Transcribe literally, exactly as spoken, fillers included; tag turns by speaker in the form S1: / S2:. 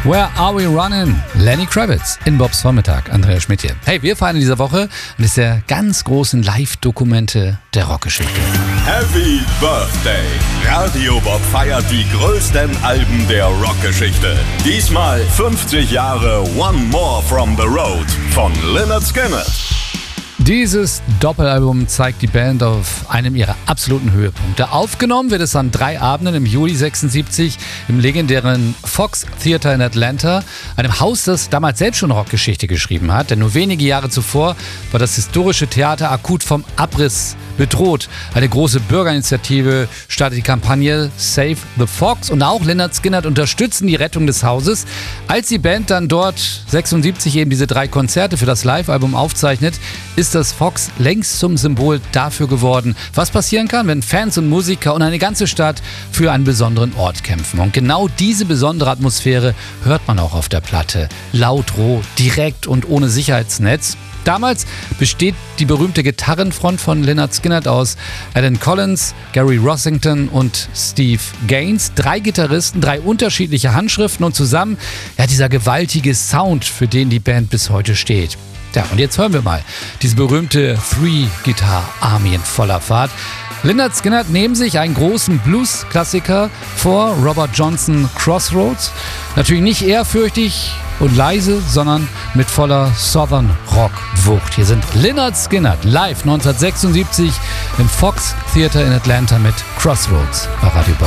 S1: Where Are We Running? Lenny Kravitz in Bobs Vormittag. Andreas Schmidt hier. Hey, wir feiern in dieser Woche mit der ganz großen Live-Dokumente der Rockgeschichte.
S2: Happy Birthday! Radio Bob feiert die größten Alben der Rockgeschichte. Diesmal fünfzig Jahre One More from the Road von Lynyrd Skynyrd.
S1: Dieses Doppelalbum zeigt die Band auf einem ihrer absoluten Höhepunkte. Aufgenommen wird es an drei Abenden im Juli sechsundsiebzig im legendären Fox Theater in Atlanta, einem Haus, das damals selbst schon Rockgeschichte geschrieben hat. Denn nur wenige Jahre zuvor war das historische Theater akut vom Abriss bedroht. Eine große Bürgerinitiative startet die Kampagne Save the Fox und auch Lynyrd Skynyrd unterstützen die Rettung des Hauses. Als die Band dann dort sechsundsiebzig eben diese drei Konzerte für das Live-Album aufzeichnet, ist das Fox längst zum Symbol dafür geworden, was passieren kann, wenn Fans und Musiker und eine ganze Stadt für einen besonderen Ort kämpfen. Und genau diese besondere Atmosphäre hört man auch auf der Platte. Laut, roh, direkt und ohne Sicherheitsnetz. Damals besteht die berühmte Gitarrenfront von Lynyrd Skynyrd aus Alan Collins, Gary Rossington und Steve Gaines. Drei Gitarristen, drei unterschiedliche Handschriften und zusammen ja, dieser gewaltige Sound, für den die Band bis heute steht. Ja, und jetzt hören wir mal diese berühmte Three-Guitar-Army in voller Fahrt. Lynyrd Skynyrd nehmen sich einen großen Blues-Klassiker vor, Robert Johnson Crossroads. Natürlich nicht ehrfürchtig und leise, sondern mit voller Southern Rock-Wucht. Hier sind Lynyrd Skynyrd live neunzehnhundertsechsundsiebzig im Fox Theater in Atlanta mit Crossroads bei Radio Bob.